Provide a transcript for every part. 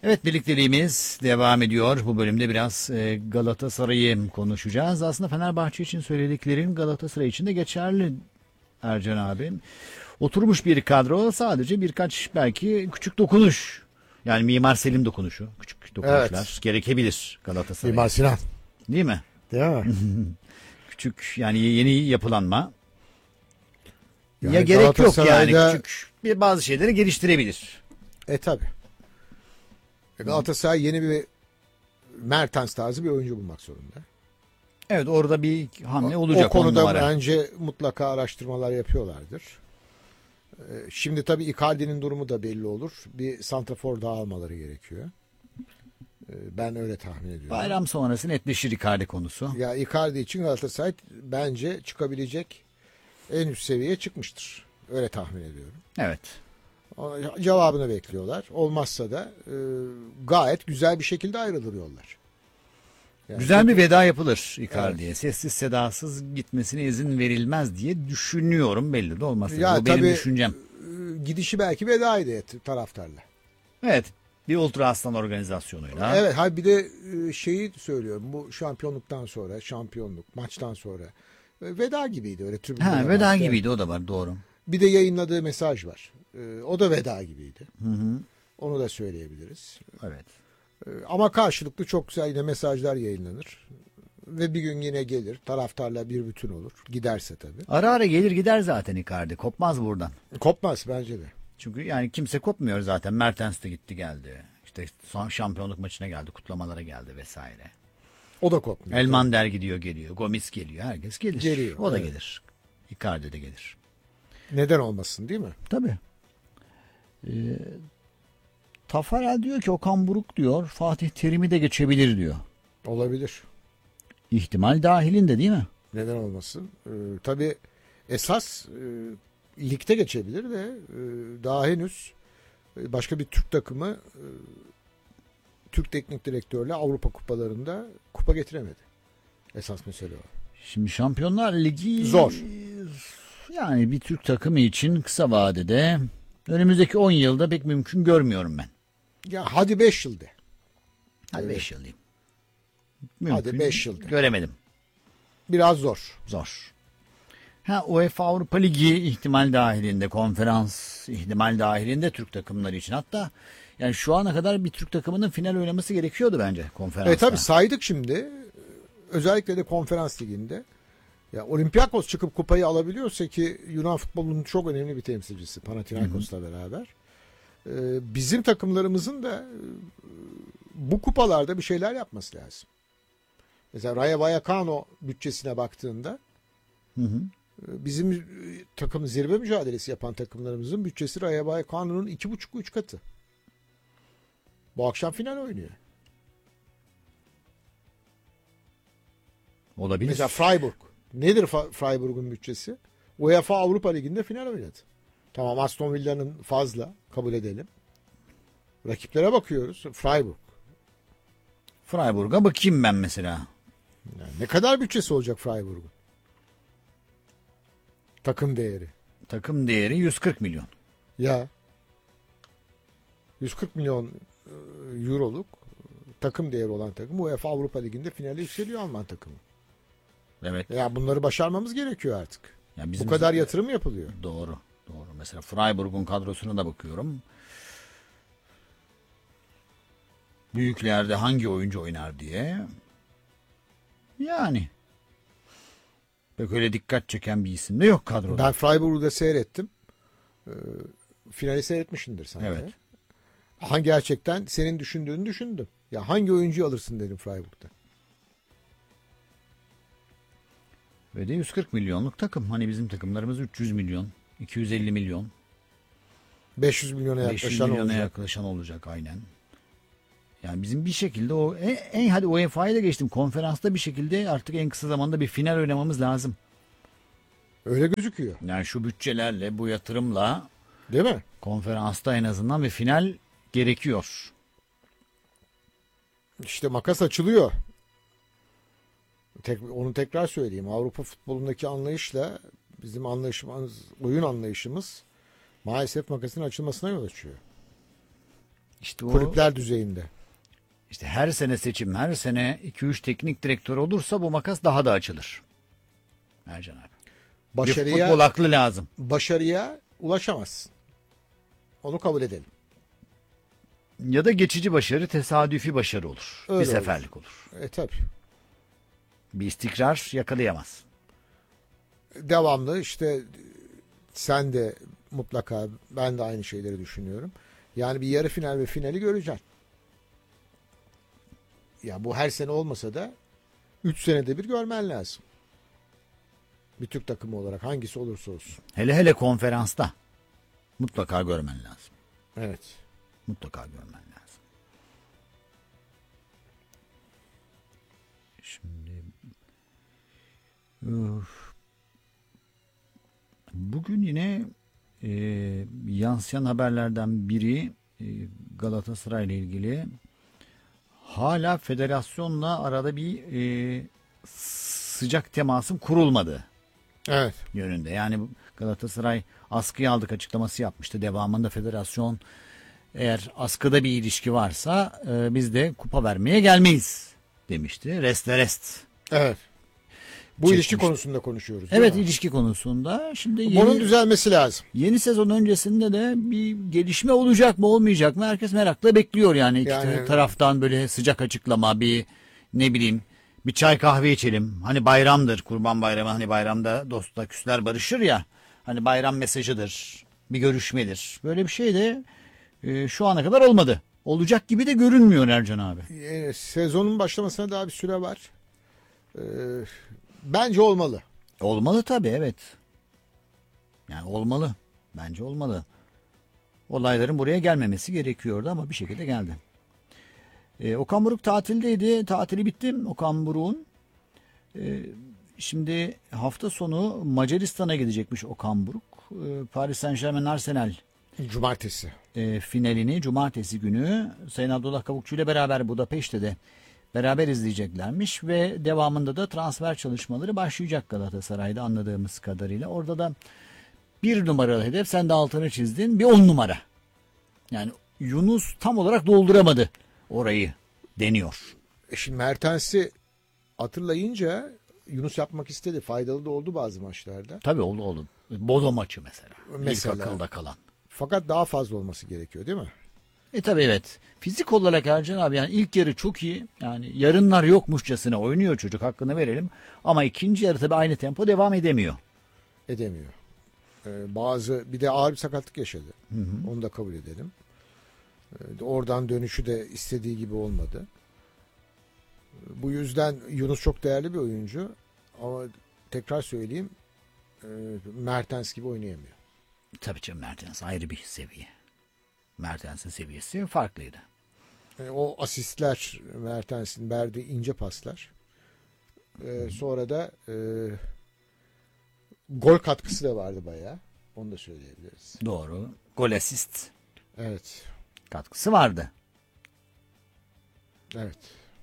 Evet, birlikteliğimiz devam ediyor. Bu bölümde biraz Galatasaray'ı konuşacağız. Aslında Fenerbahçe için söylediklerin Galatasaray için de geçerli Ercan abi. Oturmuş bir kadro, sadece birkaç belki küçük dokunuş. Yani Mimar Selim dokunuşu, küçük dokunuşlar gerekebilir Galatasaray'a. Mimar Sinan. Değil mi? Değil mi? Küçük, yani yeni yapılanma. Yani Ya gerek yok yani, Galatasaray'da- küçük bazı şeyleri geliştirebilir. Tabi. Galatasaray yeni bir Mertens tarzı bir oyuncu bulmak zorunda. Evet, orada bir hamle olacak. O konuda 10 numara. bence mutlaka araştırmalar yapıyorlardır. Şimdi tabii Icardi'nin durumu da belli olur. Bir santrafor daha almaları gerekiyor. Ben öyle tahmin ediyorum. Bayram sonrası netleşir Icardi konusu. Ya Icardi için Galatasaray bence çıkabilecek en üst seviyeye çıkmıştır. Öyle tahmin ediyorum. Evet. Cevabını bekliyorlar. Olmazsa da gayet güzel bir şekilde ayrılır yollar. Yani Güzel bir veda yapılır Icardi'ye. Evet. Sessiz sedasız gitmesine izin verilmez diye düşünüyorum, belli de olmazsa. Ya bu benim tabii, düşüncem. Gidişi belki vedaydı taraftarla. Evet. Bir Ultra Aslan organizasyonuyla. Evet, bir de şeyi söylüyorum. Bu şampiyonluktan sonra, maçtan sonra veda gibiydi öyle tribünlere. Veda baktı. gibiydi, o da var, doğru. Bir de yayınladığı mesaj var. O da veda gibiydi. Hı. Onu da söyleyebiliriz. Evet. Ama karşılıklı çok güzel yine mesajlar yayınlanır. Ve bir gün yine gelir. Taraftarla bir bütün olur. Giderse tabii. Ara ara gelir gider zaten Icardi. Kopmaz buradan. Kopmaz bence de. Çünkü yani kimse kopmuyor zaten. Mertens de gitti geldi. İşte son şampiyonluk maçına geldi. Kutlamalara geldi vesaire. O da kopmuyor. Elmander gidiyor geliyor. Gomis geliyor. Herkes gelir. Geliyor, O da evet. gelir. Icardi de gelir. Neden olmasın, değil mi? Tabii. Tafarel diyor ki Okan Buruk diyor Fatih Terim'i de geçebilir diyor. Olabilir. İhtimal dahilinde, değil mi? Neden olmasın? Tabii esas ligde geçebilir de daha henüz başka bir Türk takımı Türk teknik direktörle Avrupa kupalarında kupa getiremedi. Esas mesele o. Şimdi Şampiyonlar Ligi Zor. Yani bir Türk takımı için kısa vadede önümüzdeki 10 yılda pek mümkün görmüyorum ben. Ya hadi 5 yılda. Hadi 5 yıl diyeyim. Mümkün. Hadi 5 yılda. Göremedim. Biraz zor. Zor. UEFA Avrupa Ligi ihtimal dahilinde, konferans ihtimal dahilinde Türk takımları için. Hatta yani şu ana kadar bir Türk takımının final oynaması gerekiyordu bence konferansta. Tabii saydık şimdi. Özellikle de konferans liginde. Ya Olympiakos çıkıp kupayı alabiliyorsa, ki Yunan futbolunun çok önemli bir temsilcisi Panathinaikos'la beraber. Bizim takımlarımızın da bu kupalarda bir şeyler yapması lazım. Mesela Rayo Vallecano bütçesine baktığında bizim takım zirve mücadelesi yapan takımlarımızın bütçesi Rayo Vallecano'nun 2,5-3 katı. Bu akşam final oynuyor. Olabilir. Mesela Freiburg. Nedir Freiburg'un bütçesi? UEFA Avrupa Ligi'nde final oynadı. Tamam, Aston Villa'nın fazla, kabul edelim. Rakiplere bakıyoruz. Freiburg'a bakayım ben mesela. Yani ne kadar bütçesi olacak Freiburg'un? Takım değeri. Takım değeri 140 milyon. Ya 140 milyon euroluk takım değeri olan takım UEFA Avrupa Ligi'nde finale yükseliyor, Alman takımı. Evet. Ya bunları başarmamız gerekiyor artık. Yani bu kadar yatırım yapılıyor. Doğru. Mesela Freiburg'un kadrosuna da bakıyorum. Büyüklerde hangi oyuncu oynar diye. Yani pek öyle dikkat çeken bir isim de yok kadroda. Ben Freiburg'u da seyrettim. Finali seyretmişsindir sen. Evet. Gerçekten senin düşündüğünü düşündüm. Ya hangi oyuncuyu alırsın dedim Freiburg'da. Ve de 140 milyonluk takım. Hani bizim takımlarımız 300 milyon, 250 milyon. 500 milyona yaklaşan olacak aynen. Yani bizim bir şekilde hadi UEFA'ya da geçtim. Konferansta bir şekilde artık en kısa zamanda bir final oynamamız lazım. Öyle gözüküyor. Yani şu bütçelerle, bu yatırımla, değil mi? Konferansta en azından bir final gerekiyor. İşte makas açılıyor. Onu tekrar söyleyeyim. Avrupa futbolundaki anlayışla bizim oyun anlayışımız maalesef makasın açılmasına yol açıyor. İşte o, Kulüpler düzeyinde. işte her sene seçim, her sene 2-3 teknik direktör olursa bu makas daha da açılır. Ercan abi. Bir futbol aklı lazım. Başarıya ulaşamazsın. Onu kabul edelim. Ya da geçici başarı, tesadüfi başarı olur. Öyle bir seferlik olur. Tabii. Bir istikrar yakalayamaz. Devamlı işte sen de mutlaka, ben de aynı şeyleri düşünüyorum. Yani bir yarı final ve finali göreceksin. Ya bu her sene olmasa da 3 senede bir görmen lazım. Bir Türk takımı olarak hangisi olursa olsun. Hele hele konferansta mutlaka görmen lazım. Evet. Mutlaka görmen lazım. Şimdi bugün yine yansıyan haberlerden biri Galatasaray ile ilgili hala federasyonla arada bir sıcak temasın kurulmadı Evet. yönünde. Yani Galatasaray askıya aldık açıklaması yapmıştı. Devamında federasyon eğer askıda bir ilişki varsa biz de kupa vermeye gelmeyiz demişti. Rest. Evet. Bu Çekmişti. ilişki konusunda konuşuyoruz. Evet, değil mi? ilişki konusunda. Şimdi Bunun düzelmesi lazım. yeni sezon öncesinde de bir gelişme olacak mı olmayacak mı? Herkes merakla bekliyor yani. İki taraftan böyle sıcak açıklama, bir ne bileyim bir çay kahve içelim. Hani bayramdır, Kurban Bayramı, hani bayramda dostlar küsler barışır ya. Hani bayram mesajıdır, bir görüşmedir. Böyle bir şey de şu ana kadar olmadı. Olacak gibi de görünmüyor Ercan abi. Sezonun başlamasına daha bir süre var. Bence olmalı. Olmalı tabii, evet. Yani olmalı. Bence olmalı. Olayların buraya gelmemesi gerekiyordu ama bir şekilde geldi. Okan Buruk tatildeydi. Tatili bitti Okan Buruk'un. Şimdi hafta sonu Macaristan'a gidecekmiş Okan Buruk. Paris Saint-Germain Arsenal Cumartesi. finalini cumartesi günü Sayın Abdullah Kavukçu ile beraber Budapeşte'de beraber izleyeceklermiş ve devamında da transfer çalışmaları başlayacak Galatasaray'da anladığımız kadarıyla. Orada da bir numaralı hedef, sen de altını çizdin, bir 10 numara. Yani Yunus tam olarak dolduramadı orayı deniyor. Şimdi Mertens'i hatırlayınca Yunus yapmak istedi. Faydalı da oldu bazı maçlarda. Tabii oldu. Bodo maçı mesela. Mesela. İlk akılda kalan. Fakat daha fazla olması gerekiyor değil mi? Tabii evet. Fizik olarak Ercan abi yani ilk yarı çok iyi. Yani yarınlar yokmuşçasına oynuyor çocuk, hakkını verelim. Ama ikinci yarı tabii aynı tempo devam edemiyor. Edemiyor. Bir de ağır bir sakatlık yaşadı. Onu da kabul edelim. Oradan dönüşü de istediği gibi olmadı. Bu yüzden Yunus çok değerli bir oyuncu. Ama tekrar söyleyeyim, Mertens gibi oynayamıyor. Tabii canım, Mertens ayrı bir seviye. Mertens'in seviyesi farklıydı. O asistler, Mertens'in verdiği ince paslar. Sonra da gol katkısı da vardı bayağı. Onu da söyleyebiliriz. Doğru. Gol asist Evet. katkısı vardı. Evet.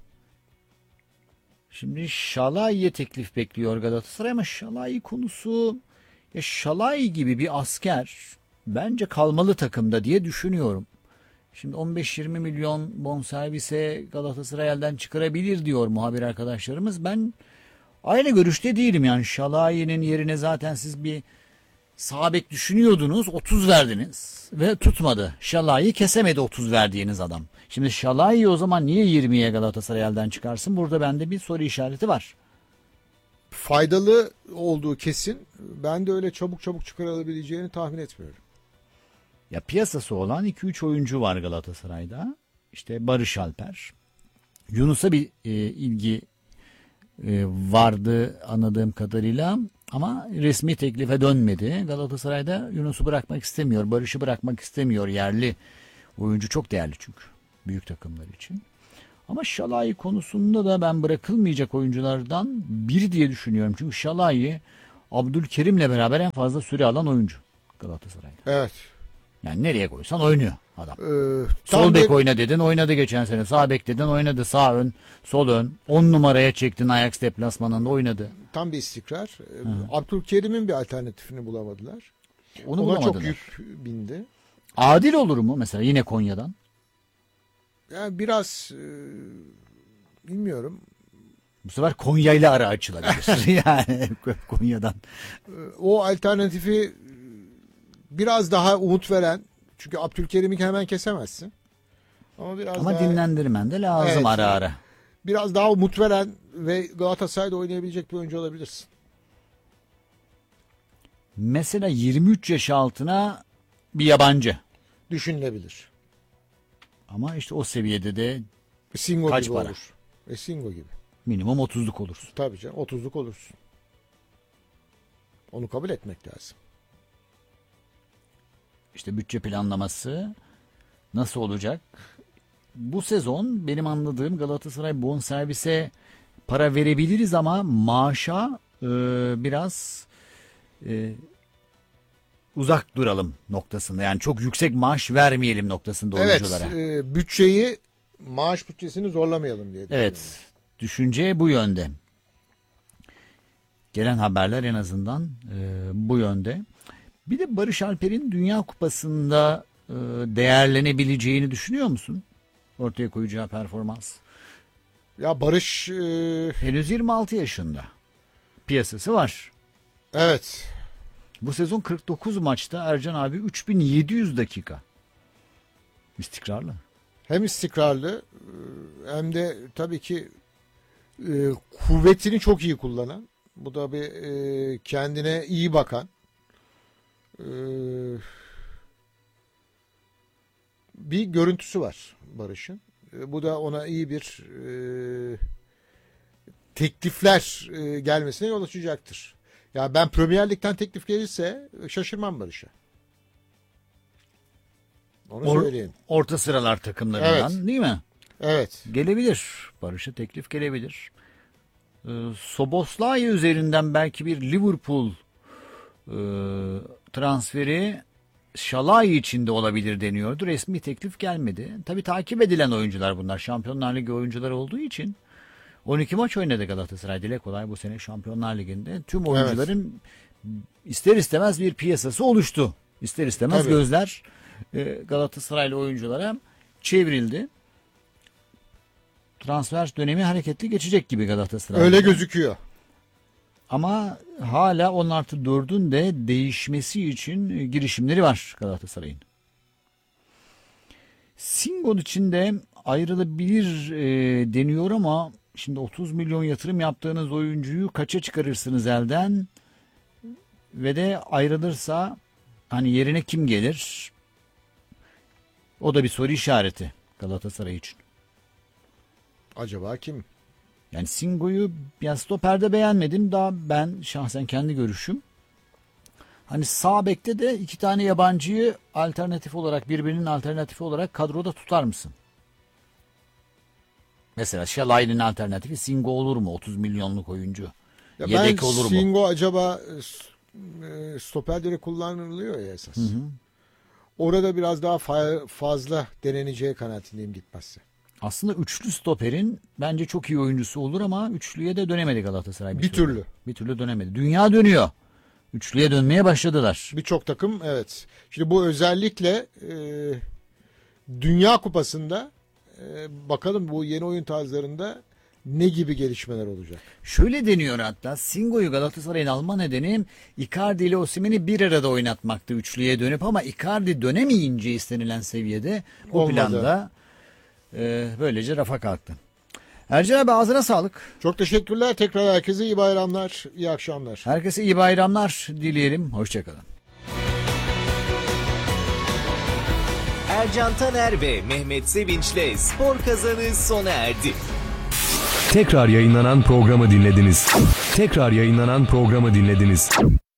Şimdi Şalai'ye teklif bekliyor Galatasaray ama Şalai konusu, ya Şalai gibi bir asker bence kalmalı takımda diye düşünüyorum. Şimdi 15-20 milyon bonservise Galatasaray elden çıkarabilir diyor muhabir arkadaşlarımız. Ben aynı görüşte değilim yani. Şalai'nin yerine zaten siz bir sağ bek düşünüyordunuz, 30 verdiniz ve tutmadı. Şalai kesemedi 30 verdiğiniz adam. Şimdi Şalai'yi o zaman niye 20'ye Galatasaray elden çıkarsın? Burada bende bir soru işareti var. Faydalı olduğu kesin. Ben de öyle çabuk çıkarılabileceğini tahmin etmiyorum. Ya piyasası olan 2-3 oyuncu var Galatasaray'da. İşte Barış Alper. Yunus'a bir ilgi vardı anladığım kadarıyla ama resmi teklife dönmedi. Galatasaray'da Yunus'u bırakmak istemiyor. Barış'ı bırakmak istemiyor. Yerli oyuncu çok değerli çünkü büyük takımlar için. Ama Şalai konusunda da ben bırakılmayacak oyunculardan biri diye düşünüyorum. Çünkü Şalai Abdülkerim'le beraber en fazla süre alan oyuncu Galatasaray'da. Evet. Yani nereye koysan oynuyor adam. Tam Sol bek bir- oyna dedin, oynadı geçen sene. Sağ bek dedin, oynadı. Sağ ön, sol ön. 10 numaraya çektin, Ajax deplasmanında oynadı. Tam bir istikrar. Abdülkerim'in bir alternatifini bulamadılar. Onu Ona çok bulamadılar. yük bindi. Adil olur mu mesela yine Konya'dan? Yani biraz bilmiyorum. Bu sefer Konya ile ara açılabilir. Yani Konya'dan. O alternatifi biraz daha umut veren, çünkü Abdülkerim'i hemen kesemezsin. Ama biraz Ama daha, dinlendirmen de lazım Evet. ara ara. biraz daha umut veren ve Galatasaray'da oynayabilecek bir oyuncu olabilirsin. Mesela 23 yaş altına bir yabancı. Düşünülebilir. Ama işte o seviyede de Singo Kaç gibi para? olur. Singo gibi. minimum 30'luk olursun. Tabii canım, 30'luk olursun. Onu kabul etmek lazım. İşte bütçe planlaması nasıl olacak? Bu sezon benim anladığım Galatasaray bonservise para verebiliriz ama maaşa biraz uzak duralım noktasında. Yani çok yüksek maaş vermeyelim noktasında oyunculara. Evet, bütçeyi, maaş bütçesini zorlamayalım diye düşünüyorum. Evet, düşünce bu yönde. Gelen haberler en azından bu yönde. Bir de Barış Alper'in Dünya Kupası'nda değerlenebileceğini düşünüyor musun? Ortaya koyacağı performans. Ya Barış, Henüz 26 yaşında. Piyasası var. evet, Bu sezon 49 maçta Ercan abi 3700 dakika. İstikrarlı. hem istikrarlı hem de tabii ki kuvvetini çok iyi kullanan. Bu da bir kendine iyi bakan. Bir görüntüsü var Barış'ın. Bu da ona iyi bir teklifler gelmesine yol açacaktır. Ya ben Premier Lig'den teklif gelirse şaşırmam Barış'a. Onu söyleyeyim. Orta sıralar takımlarından Evet. değil mi? Evet. Gelebilir. Barış'a teklif gelebilir. Soboslay üzerinden belki bir Liverpool transferi Şalay içinde olabilir deniyordu. Resmi teklif gelmedi. Tabii takip edilen oyuncular bunlar. Şampiyonlar Ligi oyuncuları olduğu için 12 maç oynadı Galatasaray. Dile kolay bu sene Şampiyonlar Ligi'nde. Tüm oyuncuların ister istemez bir piyasası oluştu. İster istemez Tabii. gözler Galatasaraylı oyunculara çevrildi. Transfer dönemi hareketli geçecek gibi Galatasaray. Öyle gözüküyor. Ama hala 10+4'ün de değişmesi için girişimleri var Galatasaray'ın. Singo için de ayrılabilir deniyor ama şimdi 30 milyon yatırım yaptığınız oyuncuyu kaça çıkarırsınız elden? Ve de ayrılırsa hani yerine kim gelir? O da bir soru işareti Galatasaray için. Acaba kim? Yani Singo'yu ya stoperde beğenmedim. Daha ben şahsen kendi görüşüm. Hani sağ bekte de 2 tane yabancıyı alternatif olarak, birbirinin alternatifi olarak kadroda tutar mısın? Mesela Şalay'ın alternatifi Singo olur mu? 30 milyonluk oyuncu. Ya Yedek ben olur mu? Singo acaba stoperde kullanılıyor ya esas. Hı hı. Orada biraz daha fazla deneneceği kanaatindeyim gitmezse. Aslında üçlü stoperin bence çok iyi oyuncusu olur ama üçlüye de dönemedi Galatasaray. Bir türlü. Bir türlü dönemedi. Dünya dönüyor. Üçlüye dönmeye başladılar. Birçok takım, evet. Şimdi bu özellikle Dünya Kupası'nda bakalım bu yeni oyun tarzlarında ne gibi gelişmeler olacak. Şöyle deniyor hatta Singo'yu Galatasaray'ın alma nedeni Icardi ile Osimhen'i bir arada oynatmaktı üçlüye dönüp ama Icardi dönemeyince istenilen seviyede bu Olmadı. planda böylece rafa kalktı. Ercan abi ağzına sağlık. Çok teşekkürler. Tekrar herkese iyi bayramlar, iyi akşamlar. Herkese iyi bayramlar dileyelim. Hoşçakalın. Ercan Taner ve Mehmet Sevinç'le Spor Kazanı sona erdi. Tekrar yayınlanan programı dinlediniz.